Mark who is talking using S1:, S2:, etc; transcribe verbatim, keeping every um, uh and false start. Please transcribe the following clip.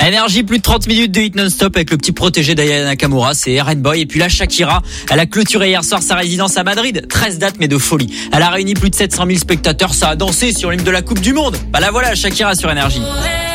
S1: Énergie, plus de trente minutes de hit non-stop avec le petit protégé d'Aya Nakamura, c'est R and Boy. Et puis là, Shakira, elle a clôturé hier soir sa résidence à Madrid. treize dates, mais de folie. Elle a réuni plus de sept cent mille spectateurs, ça a dansé sur l'hymne de la Coupe du Monde. Bah la voilà, Shakira sur Énergie.